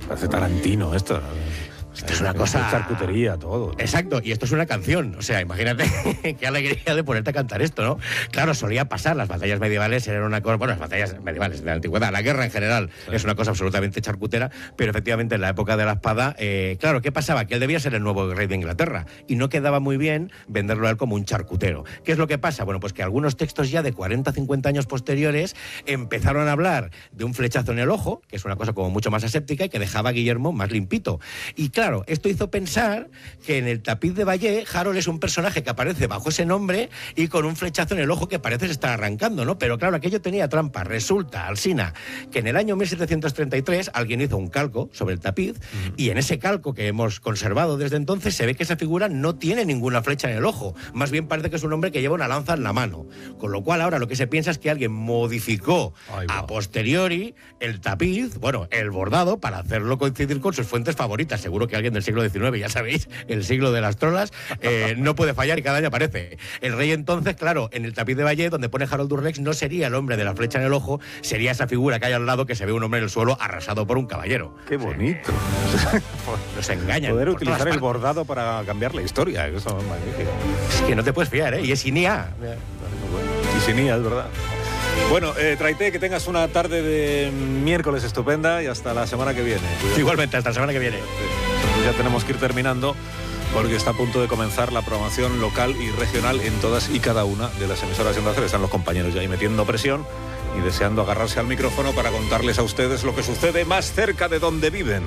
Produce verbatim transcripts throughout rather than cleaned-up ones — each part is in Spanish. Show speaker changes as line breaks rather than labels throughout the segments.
Parece Tarantino esto.
Esto es una cosa...
charcutería, todo.
Exacto, y esto es una canción. O sea, imagínate qué alegría de ponerte a cantar esto, ¿no? Claro, solía pasar, las batallas medievales eran una cosa... Bueno, las batallas medievales de la antigüedad, la guerra en general, sí, es una cosa absolutamente charcutera, pero efectivamente en la época de la espada, eh, claro, ¿qué pasaba? Que él debía ser el nuevo rey de Inglaterra, y no quedaba muy bien venderlo a él como un charcutero. ¿Qué es lo que pasa? Bueno, pues que algunos textos ya de cuarenta, cincuenta años posteriores empezaron a hablar de un flechazo en el ojo, que es una cosa como mucho más aséptica y que dejaba a Guillermo más limpito. Y claro, Claro, esto hizo pensar que en el tapiz de Vallée, Harold es un personaje que aparece bajo ese nombre y con un flechazo en el ojo que parece estar arrancando, ¿no? Pero claro, aquello tenía trampa. Resulta, Alsina, que en el año mil setecientos treinta y tres alguien hizo un calco sobre el tapiz, uh-huh, y en ese calco que hemos conservado desde entonces se ve que esa figura no tiene ninguna flecha en el ojo. Más bien parece que es un hombre que lleva una lanza en la mano. Con lo cual ahora lo que se piensa es que alguien modificó Ay, a posteriori el tapiz, bueno, el bordado, para hacerlo coincidir con sus fuentes favoritas. Seguro que alguien del siglo diecinueve, ya sabéis, el siglo de las trolas, eh, no puede fallar y cada año aparece. El rey entonces, claro, en el tapiz de Vallée, donde pone Harold Durlex, no sería el hombre de la flecha en el ojo, sería esa figura que hay al lado que se ve un hombre en el suelo arrasado por un caballero.
¡Qué bonito!
Nos engañan.
Poder utilizar el bordado para cambiar la historia, eso es magnífico.
Es que no te puedes fiar, ¿eh? Y es Inia.
Y sin I A, es verdad. Bueno, eh, Traité, que tengas una tarde de miércoles estupenda y hasta la semana que viene.
Cuidado. Igualmente, hasta la semana que viene.
Ya tenemos que ir terminando porque está a punto de comenzar la programación local y regional en todas y cada una de las emisoras de Onda Cero. Están los compañeros ya ahí metiendo presión y deseando agarrarse al micrófono para contarles a ustedes lo que sucede más cerca de donde viven.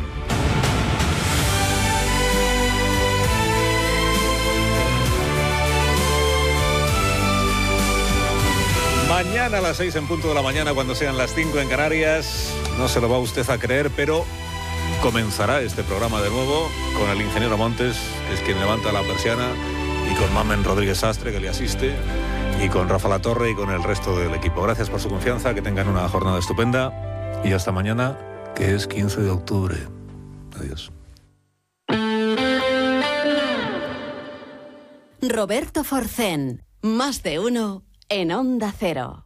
Mañana a las seis en punto de la mañana, cuando sean las cinco en Canarias, no se lo va usted a creer, pero comenzará este programa de nuevo con el ingeniero Montes, que es quien levanta la persiana, y con Mamen Rodríguez Sastre, que le asiste, y con Rafa Latorre y con el resto del equipo. Gracias por su confianza, que tengan una jornada estupenda y hasta mañana, que es quince de octubre. Adiós.
Roberto Forcén, más de uno en Onda Cero.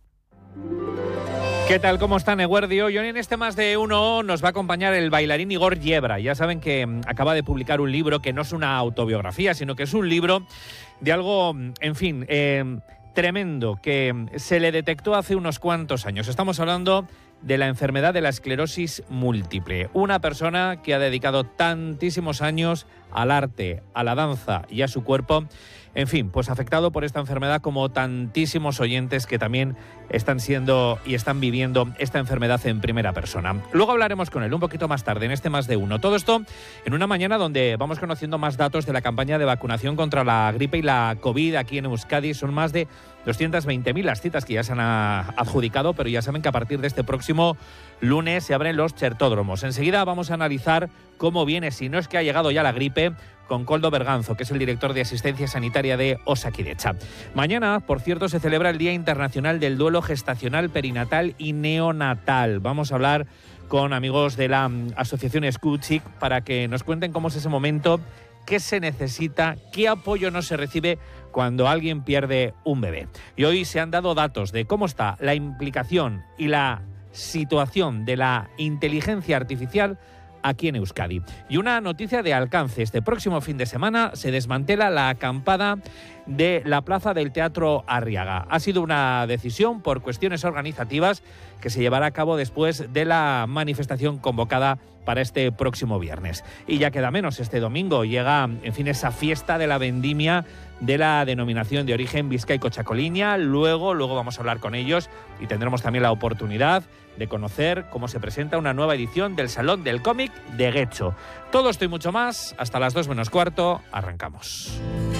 ¿Qué tal? ¿Cómo están, Eguerdio? Hoy en este Más de Uno nos va a acompañar el bailarín Igor Yebra. Ya saben que acaba de publicar un libro que no es una autobiografía, sino que es un libro de algo, en fin, eh, tremendo, que se le detectó hace unos cuantos años. Estamos hablando de la enfermedad de la esclerosis múltiple. Una persona que ha dedicado tantísimos años al arte, a la danza y a su cuerpo. En fin, pues afectado por esta enfermedad como tantísimos oyentes que también están siendo y están viviendo esta enfermedad en primera persona. Luego hablaremos con él un poquito más tarde en este Más de Uno. Todo esto en una mañana donde vamos conociendo más datos de la campaña de vacunación contra la gripe y la COVID aquí en Euskadi. Son más de doscientas veinte mil las citas que ya se han adjudicado, pero ya saben que a partir de este próximo lunes se abren los chertódromos. Enseguida vamos a analizar cómo viene, si no es que ha llegado ya la gripe, con Koldo Berganzo, que es el director de Asistencia Sanitaria de Osakidetza. Mañana, por cierto, se celebra el Día Internacional del Duelo Gestacional, Perinatal y Neonatal. Vamos a hablar con amigos de la Asociación Escuchic para que nos cuenten cómo es ese momento, qué se necesita, qué apoyo no se recibe cuando alguien pierde un bebé. Y hoy se han dado datos de cómo está la implicación y la situación de la inteligencia artificial aquí en Euskadi. Y una noticia de alcance. Este próximo fin de semana se desmantela la acampada de la plaza del Teatro Arriaga. Ha sido una decisión por cuestiones organizativas que se llevará a cabo después de la manifestación convocada para este próximo viernes. Y ya queda menos, este domingo llega, en fin, esa fiesta de la vendimia de la denominación de origen Bizkaico-Txakoliña. Luego, luego vamos a hablar con ellos y tendremos también la oportunidad de conocer cómo se presenta una nueva edición del Salón del Cómic de Getxo. Todo esto y mucho más, hasta las dos menos cuarto, arrancamos.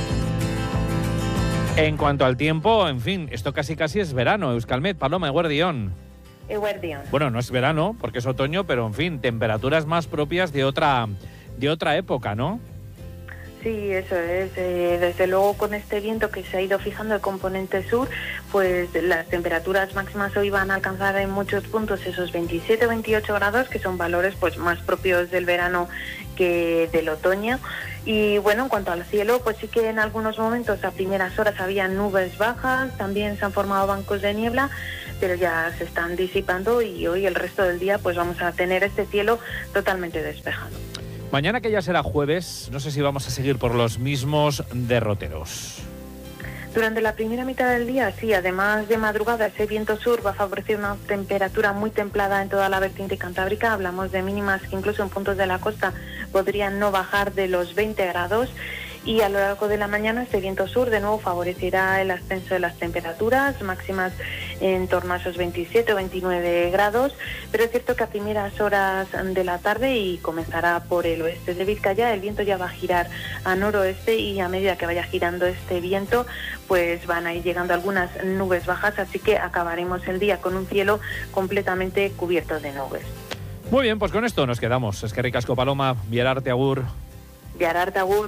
En cuanto al tiempo, en fin, esto casi casi es verano. Euskalmet, Paloma, Eguerdión.
Eguerdión.
Bueno, no es verano porque es otoño, pero en fin, temperaturas más propias de otra, de otra época, ¿no?
Sí, eso es. Eh, desde luego con este viento que se ha ido fijando el componente sur, pues las temperaturas máximas hoy van a alcanzar en muchos puntos esos veintisiete o veintiocho grados, que son valores pues más propios del verano que del otoño. Y bueno, en cuanto al cielo, pues sí que en algunos momentos a primeras horas había nubes bajas, también se han formado bancos de niebla, pero ya se están disipando y hoy el resto del día pues vamos a tener este cielo totalmente despejado.
Mañana, que ya será jueves, no sé si vamos a seguir por los mismos derroteros.
Durante la primera mitad del día, sí, además de madrugada, ese viento sur va a favorecer una temperatura muy templada en toda la vertiente cantábrica. Hablamos de mínimas que incluso en puntos de la costa podrían no bajar de los veinte grados. Y a lo largo de la mañana este viento sur de nuevo favorecerá el ascenso de las temperaturas máximas en torno a esos veintisiete o veintinueve grados, pero es cierto que a primeras horas de la tarde y comenzará por el oeste de Vizcaya, el viento ya va a girar a noroeste y a medida que vaya girando este viento pues van a ir llegando algunas nubes bajas, así que acabaremos el día con un cielo completamente cubierto de nubes.
Muy bien, pues con esto nos quedamos. Eskerrik asko, Paloma, Bierarte agur.
Bierarte agur.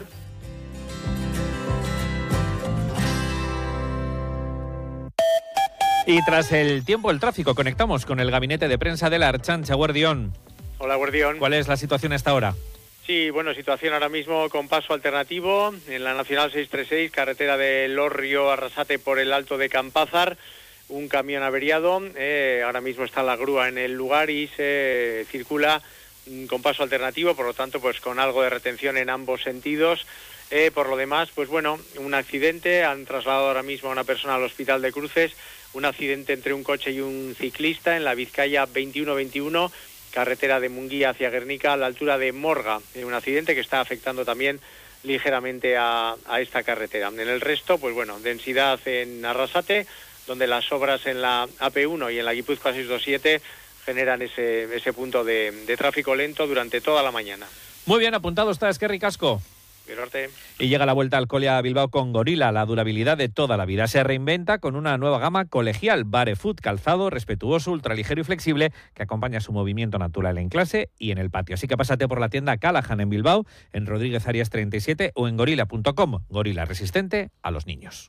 Y tras el tiempo del tráfico, conectamos con el gabinete de prensa de la Ertzaintza. Guardión.
Hola, Guardión.
¿Cuál es la situación a esta hora?
Sí, bueno, situación ahora mismo con paso alternativo en la Nacional seiscientos treinta y seis, carretera de Lorrio a Arrasate por el Alto de Campázar. Un camión averiado, eh, ahora mismo está la grúa en el lugar y se circula mm, con paso alternativo, por lo tanto, pues con algo de retención en ambos sentidos. Eh, por lo demás, pues bueno, un accidente, han trasladado ahora mismo a una persona al Hospital de Cruces, un accidente entre un coche y un ciclista en la Vizcaya veintiuno veintiuno, carretera de Munguía hacia Guernica, a la altura de Morga, un accidente que está afectando también ligeramente a, a esta carretera. En el resto, pues bueno, densidad en Arrasate, donde las obras en la A P uno y en la Guipúzcoa seiscientos veintisiete generan ese, ese punto de, de tráfico lento durante toda la mañana.
Muy bien, apuntado está, Eskerrik asko.
Bierarte.
Y llega la vuelta al cole a Bilbao con Gorila, la durabilidad de toda la vida. Se reinventa con una nueva gama colegial, barefoot, calzado respetuoso, ultraligero y flexible, que acompaña su movimiento natural en clase y en el patio. Así que pásate por la tienda Callahan en Bilbao, en Rodríguez Arias treinta y siete o en gorila punto com. Gorila, resistente a los niños.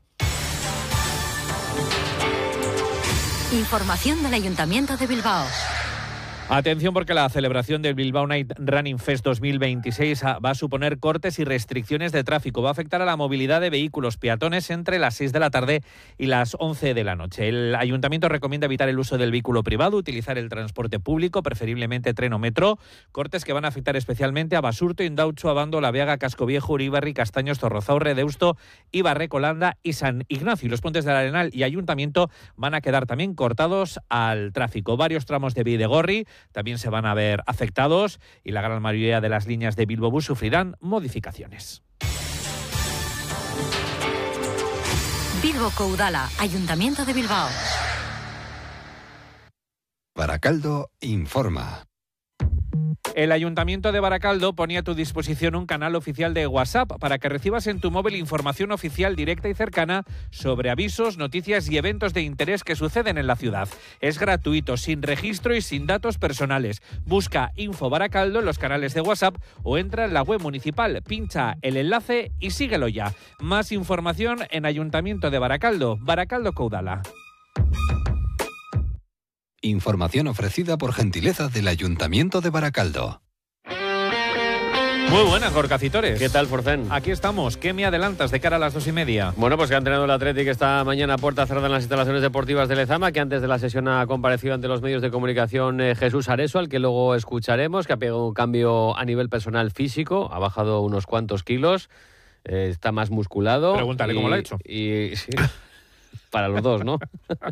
Información del Ayuntamiento de Bilbao.
Atención, porque la celebración del Bilbao Night Running Fest dos mil veintiséis va a suponer cortes y restricciones de tráfico. Va a afectar a la movilidad de vehículos peatones entre las seis de la tarde y las once de la noche. El ayuntamiento recomienda evitar el uso del vehículo privado, utilizar el transporte público, preferiblemente tren o metro. Cortes que van a afectar especialmente a Basurto, Indautxu, Abando, La Vega, Casco Viejo, Uribarri, Castaños, Zorrozaurre, Deusto, Ibarre, Colanda y San Ignacio. Y los puentes del Arenal y Ayuntamiento van a quedar también cortados al tráfico. Varios tramos de Bidegorri también se van a ver afectados y la gran mayoría de las líneas de Bilbo Bus sufrirán modificaciones.
Bilboko Udala, Ayuntamiento de Bilbao.
Baracaldo informa.
El Ayuntamiento de Baracaldo ponía a tu disposición un canal oficial de WhatsApp para que recibas en tu móvil información oficial directa y cercana sobre avisos, noticias y eventos de interés que suceden en la ciudad. Es gratuito, sin registro y sin datos personales. Busca Info Baracaldo en los canales de WhatsApp o entra en la web municipal, pincha el enlace y síguelo ya. Más información en Ayuntamiento de Baracaldo, Baracaldo Udala.
Información ofrecida por gentileza del Ayuntamiento de Baracaldo.
Muy buenas, Gorka Citores.
¿Qué tal, Forcén?
Aquí estamos. ¿Qué me adelantas de cara a las dos y media?
Bueno, pues que ha entrenado el Athletic esta mañana a puerta cerrada en las instalaciones deportivas de Lezama, que antes de la sesión ha comparecido ante los medios de comunicación eh, Jesús Areso, al que luego escucharemos, que ha pegado un cambio a nivel personal físico, ha bajado unos cuantos kilos, eh, está más musculado.
Pregúntale
y,
cómo lo ha hecho.
Y, sí. Para los dos, ¿no?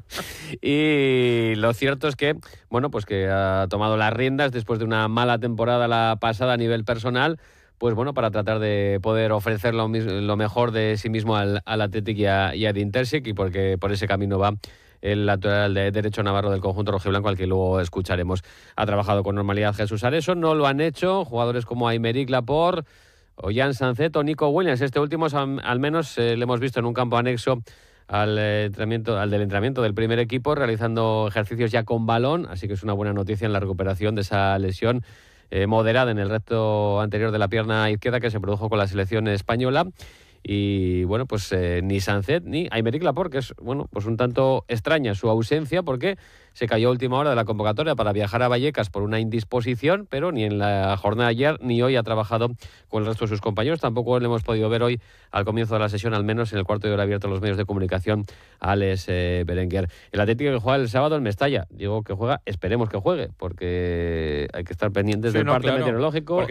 Y lo cierto es que, bueno, pues que ha tomado las riendas después de una mala temporada la pasada a nivel personal, pues bueno, para tratar de poder ofrecer lo, lo mejor de sí mismo al, al Athletic y a, y a Dintersic, y porque por ese camino va el lateral de derecho navarro del conjunto rojiblanco, al que luego escucharemos. Ha trabajado con normalidad Jesús Areso, no lo han hecho jugadores como Aymeric Laporte, Ollán Sanceto, Nico Williams. Este último al menos eh, le hemos visto en un campo anexo al entrenamiento, al del entrenamiento del primer equipo, realizando ejercicios ya con balón, así que es una buena noticia en la recuperación de esa lesión eh, moderada en el recto anterior de la pierna izquierda que se produjo con la selección española. y bueno, pues eh, ni Sancet ni Aymeric Laporte, que es bueno, pues un tanto extraña su ausencia porque se cayó a última hora de la convocatoria para viajar a Vallecas por una indisposición, pero ni en la jornada de ayer ni hoy ha trabajado con el resto de sus compañeros. Tampoco le hemos podido ver hoy al comienzo de la sesión, al menos en el cuarto de hora abierto a los medios de comunicación, a Alex eh, Berenguer. El Atlético que juega el sábado en Mestalla. Digo que juega, esperemos que juegue, porque hay que estar pendientes
sí,
del
no,
parte
claro,
meteorológico.
Porque